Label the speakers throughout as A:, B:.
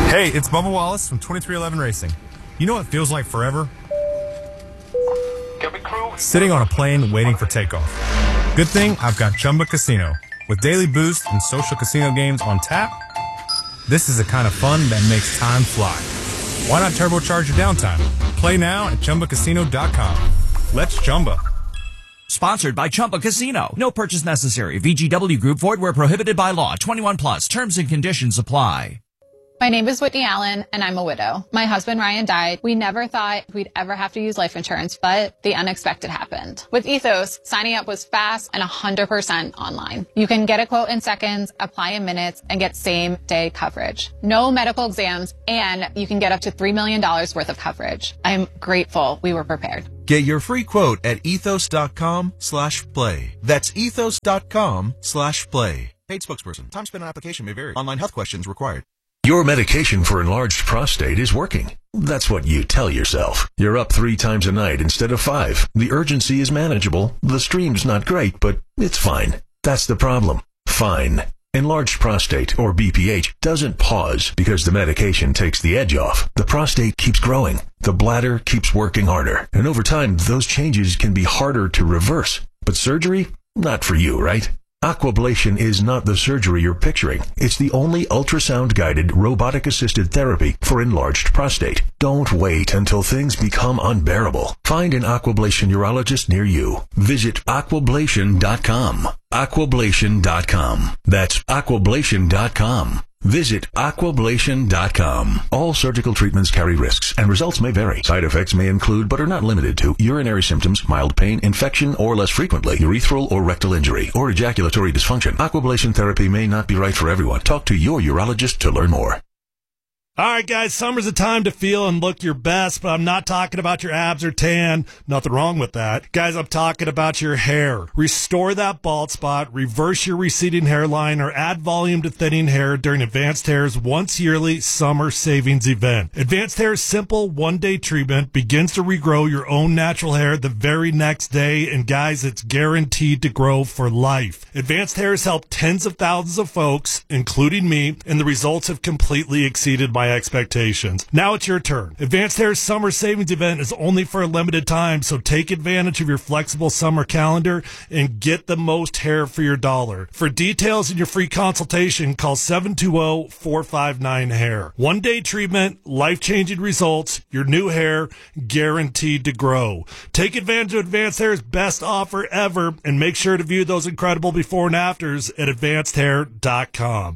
A: Hey, it's Bubba Wallace from 2311 Racing. You know what feels like forever? Sitting on a plane waiting for takeoff. Good thing I've got Chumba Casino. With daily boost and social casino games on tap, this is the kind of fun that makes time fly. Why not turbocharge your downtime? Play now at ChumbaCasino.com. Let's Chumba.
B: Sponsored by Chumba Casino. No purchase necessary. VGW Group. Void where prohibited by law. 21 plus. Terms and conditions apply.
C: My name is Whitney Allen, and I'm a widow. My husband, Ryan, died. We never thought we'd ever have to use life insurance, but the unexpected happened. With Ethos, signing up was fast and 100% online. You can get a quote in seconds, apply in minutes, and get same-day coverage. No medical exams, and you can get up to $3 million worth of coverage. I'm grateful we were prepared.
D: Get your free quote at ethos.com/play. That's ethos.com/play. Paid spokesperson. Time spent on application may vary. Online health questions required.
E: Your medication for enlarged prostate is working. That's what you tell yourself. You're up 3 times a night instead of 5. The urgency is manageable. The stream's not great, but it's fine. That's the problem. Fine. Enlarged prostate, or BPH, doesn't pause because the medication takes the edge off. The prostate keeps growing. The bladder keeps working harder. And over time, those changes can be harder to reverse. But surgery? Not for you, right? Aquablation is not the surgery you're picturing. It's the only ultrasound-guided, robotic-assisted therapy for enlarged prostate. Don't wait until things become unbearable. Find an Aquablation urologist near you. Visit aquablation.com. Aquablation.com. That's aquablation.com. Visit aquablation.com. All surgical treatments carry risks, and results may vary. Side effects may include, but are not limited to, urinary symptoms, mild pain, infection, or less frequently, urethral or rectal injury, or ejaculatory dysfunction. Aquablation therapy may not be right for everyone. Talk to your urologist to learn more.
F: All right, guys, summer's a time to feel and look your best, but I'm not talking about your abs or tan. Nothing wrong with that. Guys, I'm talking about your hair. Restore that bald spot, reverse your receding hairline, or add volume to thinning hair during Advanced Hair's once-yearly summer savings event. Advanced Hair's simple one-day treatment begins to regrow your own natural hair the very next day, and guys, it's guaranteed to grow for life. Advanced Hair has helped tens of thousands of folks, including me, and the results have completely exceeded my expectations. Now it's your turn. Advanced Hair's summer savings event is only for a limited time, so take advantage of your flexible summer calendar and get the most hair for your dollar. For details and your free consultation, call 720-459-HAIR. One-day treatment, life-changing results, your new hair guaranteed to grow. Take advantage of Advanced Hair's best offer ever, and make sure to view those incredible before and afters at advancedhair.com.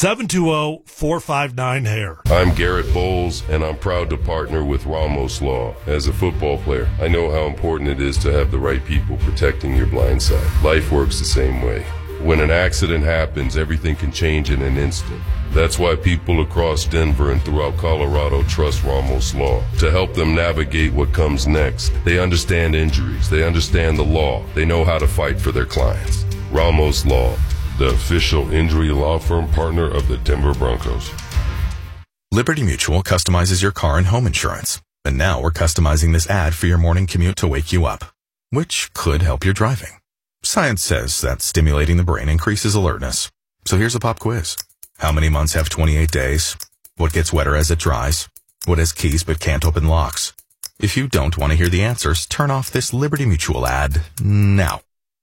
F: 720-459-HAIR.
G: I'm Garrett Bowles, and I'm proud to partner with Ramos Law. As a football player, I know how important it is to have the right people protecting your blind side. Life works the same way. When an accident happens, everything can change in an instant. That's why people across Denver and throughout Colorado trust Ramos Law to help them navigate what comes next. They understand injuries. They understand the law. They know how to fight for their clients. Ramos Law, the official injury law firm partner of the Denver Broncos.
H: Liberty Mutual customizes your car and home insurance. And now we're customizing this ad for your morning commute to wake you up, which could help your driving. Science says that stimulating the brain increases alertness. So here's a pop quiz. How many months have 28 days? What gets wetter as it dries? What has keys but can't open locks? If you don't want to hear the answers, turn off this Liberty Mutual ad now.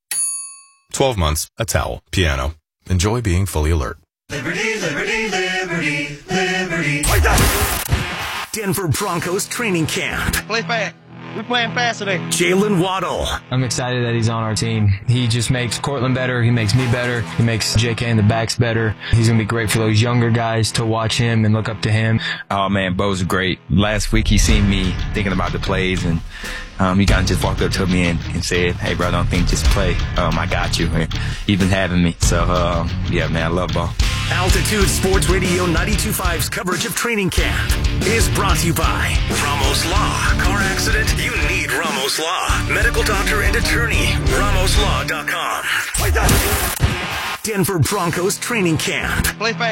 H: 12 months, a towel, piano. Enjoy being fully alert.
I: Liberty, liberty, liberty, liberty. Denver Broncos training camp.
J: Play fast. We're playing fast today.
I: Jalen Waddle.
K: I'm excited that he's on our team. He just makes Cortland better. He makes me better. He makes JK and the backs better. He's going to be great for those younger guys to watch him and look up to him.
L: Oh, man, Bo's great. Last week he seen me thinking about the plays, and he kind of just walked up to me and said, hey, bro, don't think, just play. I got you. And he's been having me. So, yeah, man, I love Bo.
I: Altitude Sports Radio 92.5's coverage of training camp is brought to you by Ramos Law. Car accident? You need Ramos Law. Medical doctor and attorney. RamosLaw.com. Denver Broncos training camp.
J: Play fast.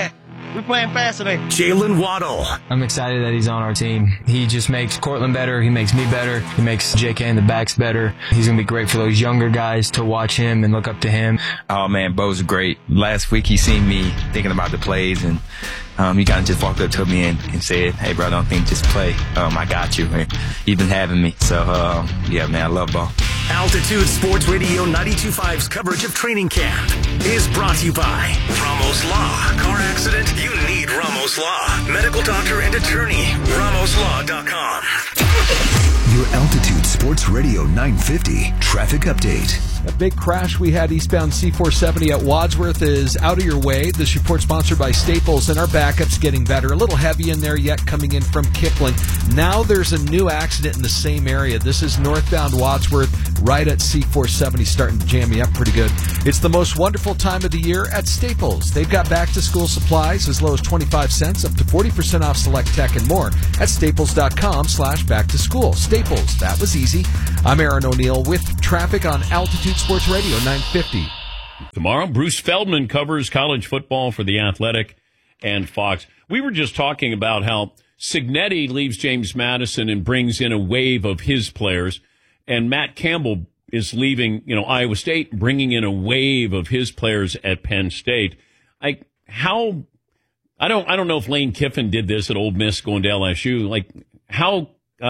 J: We playing fast today.
I: Jalen Waddle.
K: I'm excited that he's on our team. He just makes Cortland better. He makes me better. He makes JK and the backs better. He's going to be great for those younger guys to watch him and look up to him.
L: Oh, man, Bo's great. Last week he seen me thinking about the plays, and he kind of just walked up to me and said, hey, bro, don't think, just play. I got you. And he's been having me. So, yeah, man, I love Bo.
I: Altitude Sports Radio 92.5's coverage of training camp is brought to you by Ramos Law. Car accident? You need Ramos Law. Medical doctor and attorney. RamosLaw.com.
M: Your Altitude Sports Radio 950 traffic update.
N: A big crash we had eastbound C470 at Wadsworth is out of your way. This report sponsored by Staples, and our backup's getting better. A little heavy in there yet coming in from Kipling. Now there's a new accident in the same area. This is northbound Wadsworth right at C470, starting to jam me up pretty good. It's the most wonderful time of the year at Staples. They've got back-to-school supplies as low as 25 cents, up to 40% off select tech and more at staples.com/back-to-school. Staples, that was easy. I'm Aaron O'Neill with traffic on Altitude Sports Radio 950.
O: Tomorrow, Bruce Feldman covers college football for The Athletic and Fox. We were just talking about how Cignetti leaves James Madison and brings in a wave of his players, and Matt Campbell is leaving, Iowa State, bringing in a wave of his players at Penn State. I don't know if Lane Kiffin did this at Ole Miss going to LSU. How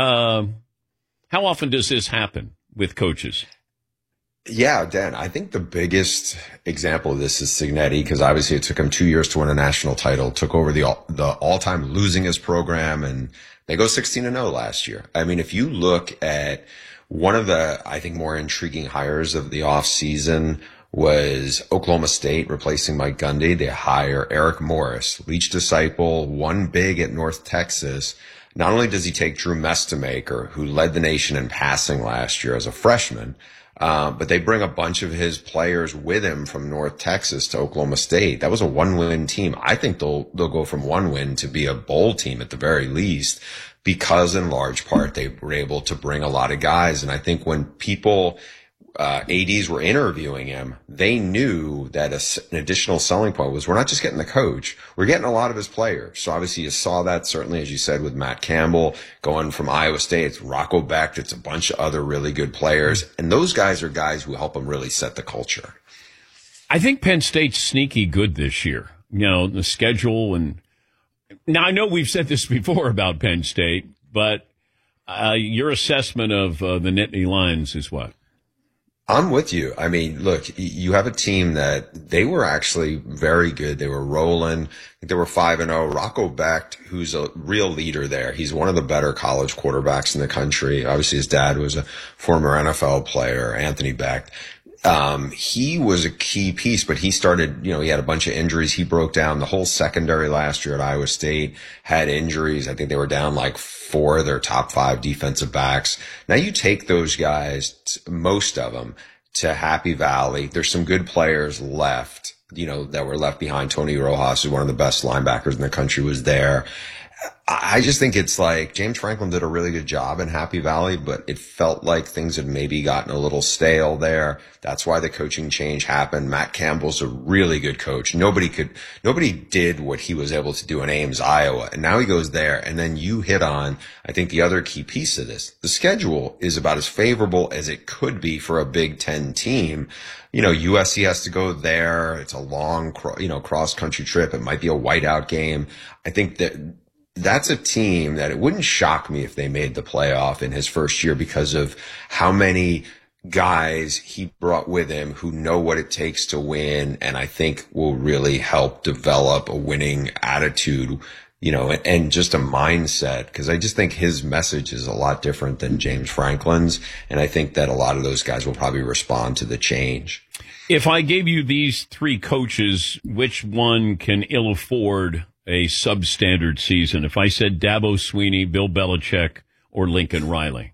O: often does this happen with coaches?
P: Yeah, Dan, I think the biggest example of this is Cignetti, because obviously it took him 2 years to win a national title, took over the all-time losingest program, and they go 16-0 last year. I mean, if you look at one of the, I think, more intriguing hires of the offseason was Oklahoma State replacing Mike Gundy. They hire Eric Morris, Leach disciple, won big at North Texas. Not only does he take Drew Mestemaker, who led the nation in passing last year as a freshman, but they bring a bunch of his players with him from North Texas to Oklahoma State. That was a one-win team. I think they'll go from one win to be a bowl team at the very least, because in large part they were able to bring a lot of guys. And I think when people, ADs were interviewing him, they knew that an additional selling point was, we're not just getting the coach, we're getting a lot of his players. So obviously you saw that, certainly, as you said, with Matt Campbell going from Iowa State. It's Rocco Becht, it's a bunch of other really good players, and those guys are guys who help them really set the culture.
O: I think Penn State's sneaky good this year. The schedule, and now I know we've said this before about Penn State, but your assessment of the Nittany Lions is what?
P: I'm with you. I mean, look, you have a team that they were actually very good. They were rolling. I think they were 5-0. Rocco Becht, who's a real leader there. He's one of the better college quarterbacks in the country. Obviously, his dad was a former NFL player, Anthony Becht. He was a key piece, but he started, he had a bunch of injuries. He broke down. The whole secondary last year at Iowa State had injuries. I think they were down like 4 of their top 5 defensive backs. Now you take those guys, most of them, to Happy Valley. There's some good players left, that were left behind. Tony Rojas, who's one of the best linebackers in the country, was there. I just think it's like James Franklin did a really good job in Happy Valley, but it felt like things had maybe gotten a little stale there. That's why the coaching change happened. Matt Campbell's a really good coach. Nobody did what he was able to do in Ames, Iowa. And now he goes there. And then you hit on, I think, the other key piece of this. The schedule is about as favorable as it could be for a Big Ten team. USC has to go there. It's a long, cross-country trip. It might be a whiteout game. I think that's a team that it wouldn't shock me if they made the playoff in his first year, because of how many guys he brought with him who know what it takes to win, and I think will really help develop a winning attitude, and just a mindset, because I just think his message is a lot different than James Franklin's, and I think that a lot of those guys will probably respond to the change.
O: If I gave you these 3 coaches, which one can ill afford a substandard season? If I said Dabo Swinney, Bill Belichick, or Lincoln Riley?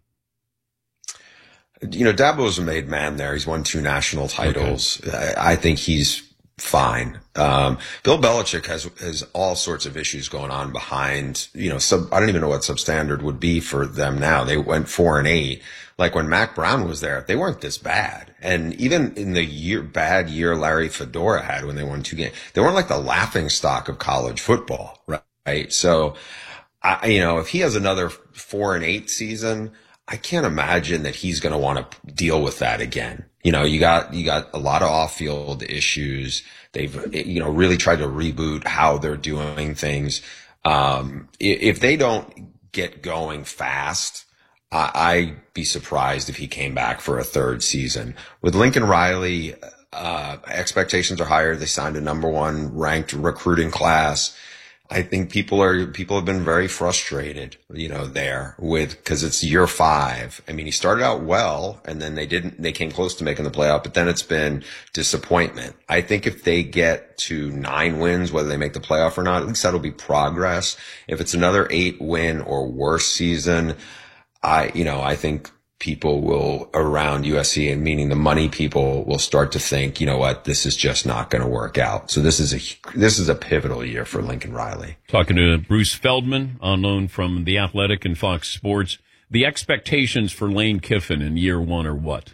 P: Dabo's a made man there. He's won 2 national titles. Okay. I think he's fine. Bill Belichick has all sorts of issues going on behind, I don't even know what substandard would be for them now. They went 4-8. Like when Mac Brown was there, they weren't this bad. And even in the bad year Larry Fedora had when they won 2 games, they weren't like the laughing stock of college football, right? So, if he has another 4-8 season, I can't imagine that he's going to want to deal with that again. You got a lot of off-field issues. They've, really tried to reboot how they're doing things. If they don't get going fast, I'd be surprised if he came back for a 3rd season. With Lincoln Riley, expectations are higher. They signed a number 1 ranked recruiting class. I think people have been very frustrated, because it's year 5. I mean, he started out well and then they came close to making the playoff, but then it's been disappointment. I think if they get to 9 wins, whether they make the playoff or not, at least that'll be progress. If it's another 8 win or worse season, I think people will around USC, and meaning the money people, will start to think, this is just not going to work out. So this is a pivotal year for Lincoln Riley.
O: Talking to Bruce Feldman on loan from The Athletic and Fox Sports. The expectations for Lane Kiffin in year 1 are what?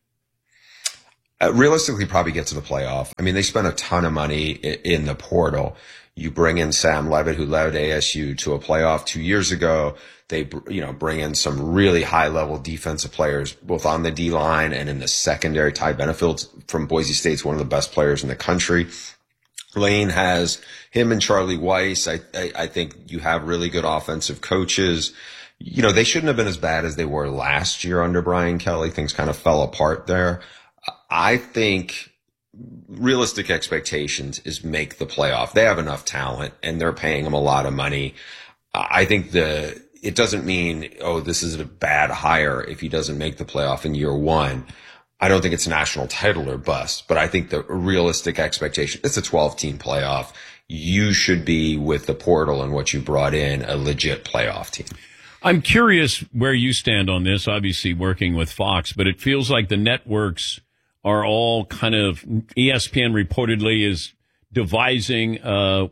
P: Realistically, probably get to the playoff. I mean, they spent a ton of money in the portal. You bring in Sam Levitt, who led ASU to a playoff 2 years ago. They, bring in some really high level defensive players, both on the D line and in the secondary. Ty Benefield from Boise State's one of the best players in the country. Lane has him and Charlie Weiss. I think you have really good offensive coaches. They shouldn't have been as bad as they were last year under Brian Kelly. Things kind of fell apart there. I think realistic expectations is make the playoff. They have enough talent and they're paying them a lot of money. I think it doesn't mean, this is a bad hire if he doesn't make the playoff in year 1. I don't think it's a national title or bust, but I think the realistic expectation, it's a 12-team playoff. You should be, with the portal and what you brought in, a legit playoff team.
O: I'm curious where you stand on this, obviously working with Fox, but it feels like the networks are all kind of, ESPN reportedly is devising a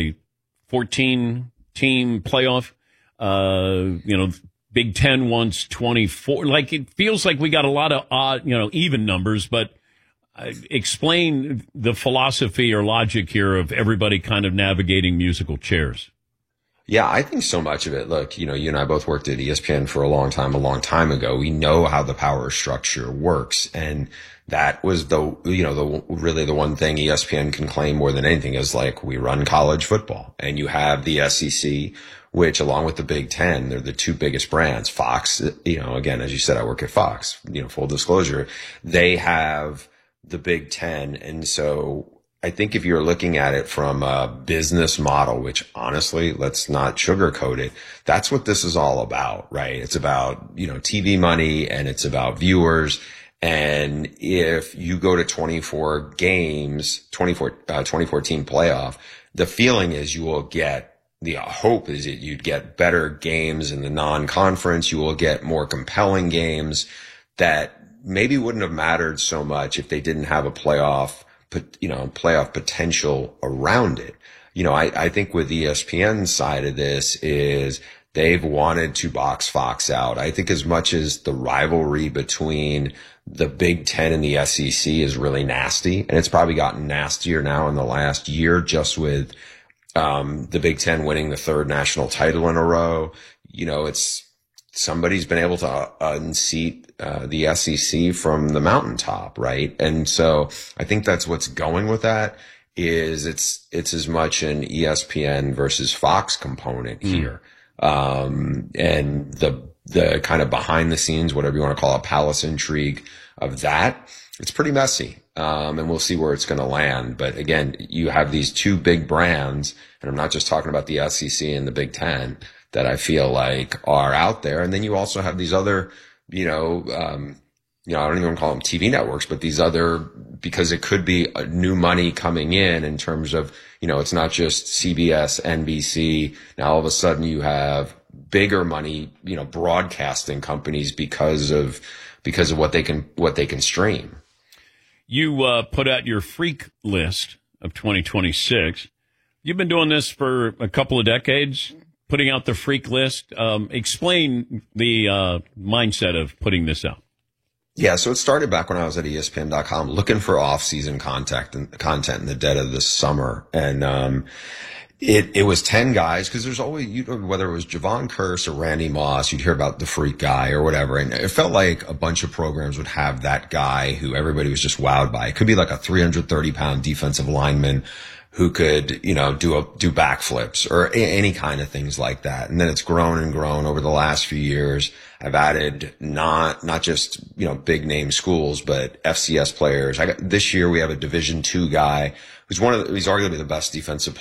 O: 14-team playoff. Big Ten wants 24. Like, it feels like we got a lot of odd, even numbers, but explain the philosophy or logic here of everybody kind of navigating musical chairs.
P: Yeah, I think so much of it. Look, you and I both worked at ESPN for a long time ago. We know how the power structure works. And that was really the one thing ESPN can claim more than anything is, like, we run college football. And you have the SEC, which, along with the Big Ten, they're the 2 biggest brands. Fox, again, as you said, I work at Fox, full disclosure, they have the Big Ten. And so I think if you're looking at it from a business model, which honestly, let's not sugarcoat it, that's what this is all about, right? It's about, TV money, and it's about viewers. And if you go to 24 games, 2014 playoff, the feeling is you will get, the hope is that you'd get better games in the non-conference. You will get more compelling games that maybe wouldn't have mattered so much if they didn't have a playoff potential around it. I think with ESPN's side of this is they've wanted to box Fox out. I think as much as the rivalry between the Big Ten and the SEC is really nasty, and it's probably gotten nastier now in the last year, just with the Big Ten winning the 3rd national title in a row. It's somebody's been able to unseat the SEC from the mountaintop, right? And so I think that's what's going with that. Is it's as much an ESPN versus Fox component here, and the kind of behind the scenes, whatever you want to call it, palace intrigue of that. It's pretty messy. And we'll see where it's going to land. But again, you have these 2 big brands, and I'm not just talking about the SEC and the Big Ten, that I feel like are out there. And then you also have these other, I don't even call them TV networks, but these other, because it could be a new money coming in terms of, it's not just CBS, NBC. Now all of a sudden you have bigger money, broadcasting companies because of what they can stream.
O: You put out your freak list of 2026. You've been doing this for a couple of decades, putting out the freak list. Explain the mindset of putting this out.
P: Yeah, so it started back when I was at ESPN.com looking for off-season content in the dead of the summer. And it was 10 guys, because there's always, whether it was Javon Curse or Randy Moss, you'd hear about the freak guy or whatever. And it felt like a bunch of programs would have that guy who everybody was just wowed by. It could be like a 330-pound defensive lineman who could, do backflips or any kind of things like that. And then it's grown and grown over the last few years. I've added not just, big name schools, but FCS players. This year we have a Division II guy who's he's arguably the best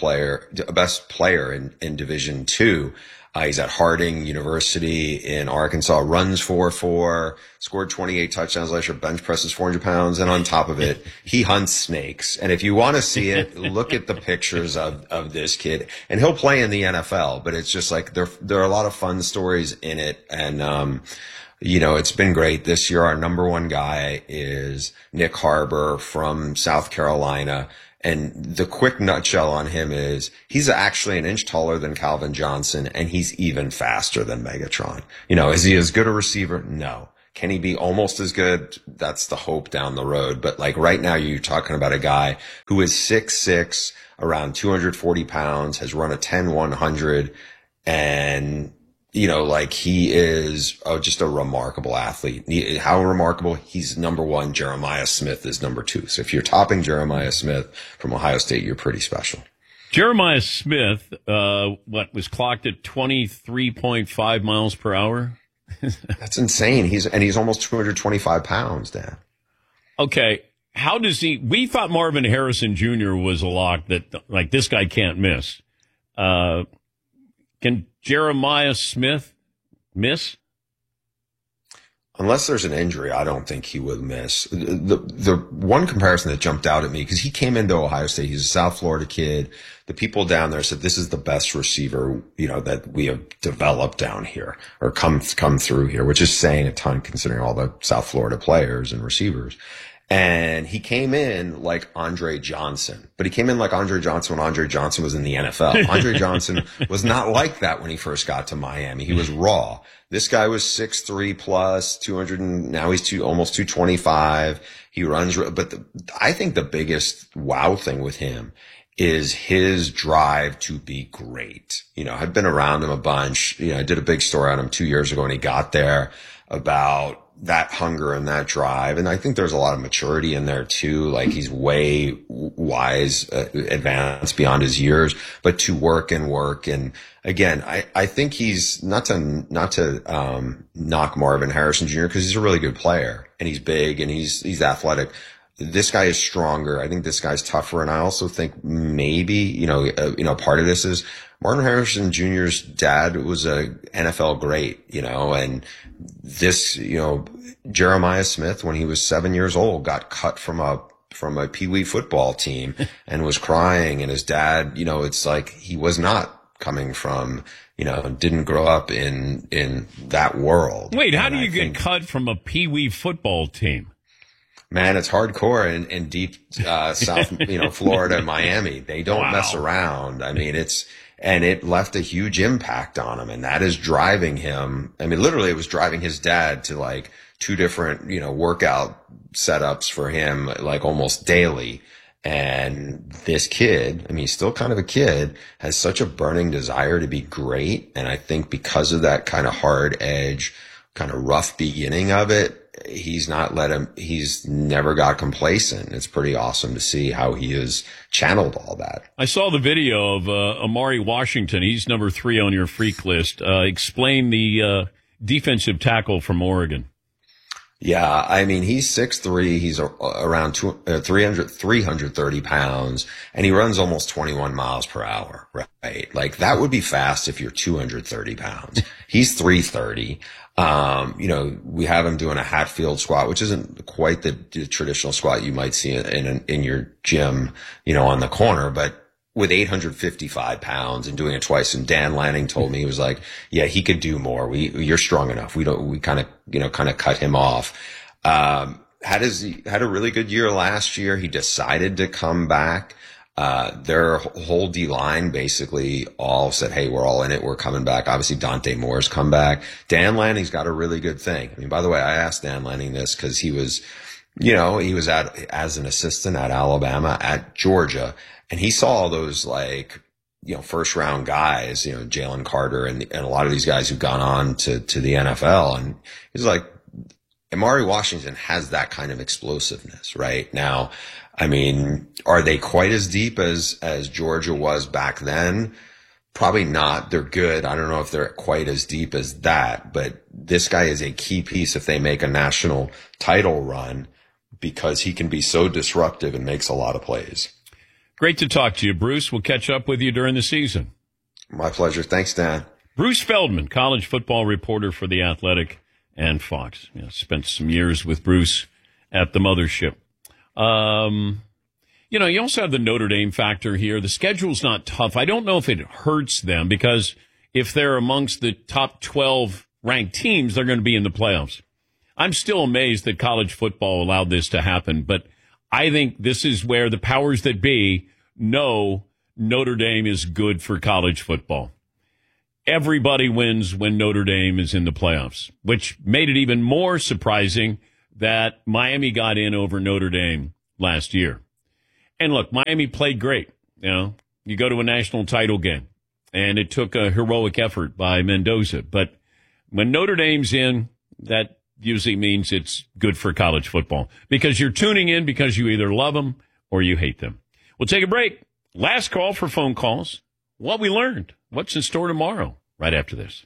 P: best player in Division II. He's at Harding University in Arkansas, runs 4.4, scored 28 touchdowns last year, bench presses 400 pounds. And on top of it, he hunts snakes. And if you want to see it, look at the pictures of this kid, and he'll play in the NFL, but it's just like there are a lot of fun stories in it. And, it's been great. This year, our number one guy is Nick Harbor from South Carolina. And the quick nutshell on him is he's actually an inch taller than Calvin Johnson, and he's even faster than Megatron. Is he as good a receiver? No. Can he be almost as good? That's the hope down the road. But like right now, you're talking about a guy who is 6'6", around 240 pounds, has run a 10-100, and he is just a remarkable athlete. How remarkable? He's number one. Jeremiah Smith is number two. So if you're topping Jeremiah Smith from Ohio State, you're pretty special.
O: Jeremiah Smith, was clocked at 23.5 miles per hour?
P: That's insane. He's almost 225 pounds, Dan.
O: Okay. How does we thought Marvin Harrison Jr. was a lock that, like, this guy can't miss. Can Jeremiah Smith miss?
P: Unless there's an injury, I don't think he would miss. The one comparison that jumped out at me, because he came into Ohio State, he's a South Florida kid. The people down there said this is the best receiver, that we have developed down here or come through here, which is saying a ton considering all the South Florida players and receivers. And he came in like Andre Johnson, but he came in like Andre Johnson when Andre Johnson was in the NFL. Andre Johnson was not like that when he first got to Miami. He was raw. This guy was 6'3" plus 200, and now he's almost 225. He runs, but I think the biggest wow thing with him is his drive to be great. I've been around him a bunch. I did a big story on him 2 years ago when he got there about that hunger and that drive. And I think there's a lot of maturity in there too. Like he's way wise, advanced beyond his years, but to work. And again, I think he's not to knock Marvin Harrison Jr. because he's a really good player and he's big and he's athletic. This guy is stronger. I think this guy's tougher. And I also think maybe, part of this is Marvin Harrison Jr.'s dad was a NFL great, and this, Jeremiah Smith, when he was 7 years old, got cut from a Pee-wee football team and was crying. And his dad, it's like he was not coming from, didn't grow up in that world.
O: Wait, how do you get cut from a Pee-wee football team?
P: Man, it's hardcore in deep South, Florida and Miami. They don't mess around. I mean, and it left a huge impact on him, and that is driving him. I mean, literally, it was driving his dad to like 2 different, workout setups for him, like almost daily. And this kid, I mean, he's still kind of a kid, has such a burning desire to be great. And I think because of that kind of hard edge, kind of rough beginning of it, he's never got complacent. It's pretty awesome to see how he has channeled all that.
O: I saw the video of Amari Washington. He's number 3 on your freak list. Explain the defensive tackle from Oregon.
P: Yeah, I mean, he's 6'3", he's around 330 pounds, and he runs almost 21 miles per hour, right? Like, that would be fast if you're 230 pounds. He's 330. We have him doing a Hatfield squat, which isn't quite the traditional squat you might see in your gym, on the corner, but with 855 pounds and doing it twice. And Dan Lanning told me, he was like, yeah, he could do more. You're strong enough. We kind of cut him off. Had a really good year last year. He decided to come back. Their whole D-line basically all said, hey, we're all in it. We're coming back. Obviously, Dante Moore's come back. Dan Lanning's got a really good thing. I mean, by the way, I asked Dan Lanning this because he was as an assistant at Alabama, at Georgia, and he saw all those first round guys, Jalen Carter and a lot of these guys who've gone on to the NFL. And he's like, Amari Washington has that kind of explosiveness right now. I mean, are they quite as deep as Georgia was back then? Probably not. They're good. I don't know if they're quite as deep as that, but this guy is a key piece if they make a national title run because he can be so disruptive and makes a lot of plays.
O: Great to talk to you, Bruce. We'll catch up with you during the season.
P: My pleasure. Thanks, Dan.
O: Bruce Feldman, college football reporter for The Athletic and Fox. Spent some years with Bruce at the mothership. You also have the Notre Dame factor here. The schedule's not tough. I don't know if it hurts them because if they're amongst the top 12 ranked teams, they're going to be in the playoffs. I'm still amazed that college football allowed this to happen, but I think this is where the powers that be know Notre Dame is good for college football. Everybody wins when Notre Dame is in the playoffs, which made it even more surprising that Miami got in over Notre Dame last year. And look, Miami played great. You go to a national title game, and it took a heroic effort by Mendoza. But when Notre Dame's in, that usually means it's good for college football because you're tuning in because you either love them or you hate them. We'll take a break. Last call for phone calls. What we learned. What's in store tomorrow? Right after this.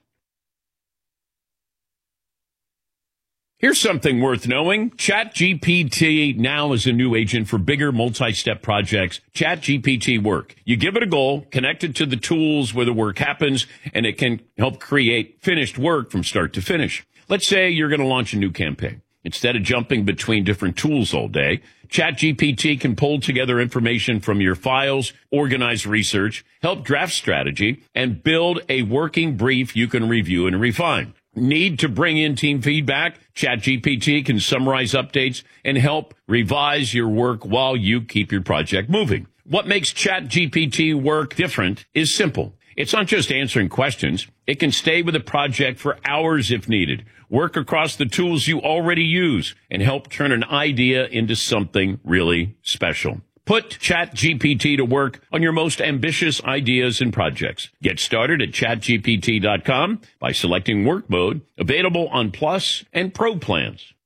O: Here's something worth knowing. ChatGPT now is a new agent for bigger multi-step projects. ChatGPT Work. You give it a goal, connect it to the tools where the work happens, and it can help create finished work from start to finish. Let's say you're going to launch a new campaign. Instead of jumping between different tools all day, ChatGPT can pull together information from your files, organize research, help draft strategy, and build a working brief you can review and refine. Need to bring in team feedback? ChatGPT can summarize updates and help revise your work while you keep your project moving. What makes ChatGPT Work different is simple. It's not just answering questions. It can stay with a project for hours if needed, work across the tools you already use, and help turn an idea into something really special. Put ChatGPT to work on your most ambitious ideas and projects. Get started at ChatGPT.com by selecting Work Mode, available on Plus and Pro plans.